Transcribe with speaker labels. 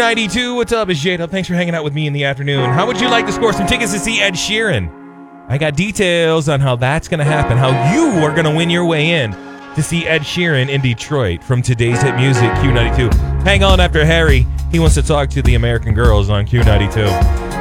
Speaker 1: 92, what's up? It's Jada. Thanks for hanging out with me in the afternoon. How would you like to score some tickets to see Ed Sheeran? I got details on how that's going to happen, how you are going to win your way in to see Ed Sheeran in Detroit from today's hit music, Q92. Hang on after Harry. He wants to talk to the American girls on Q92.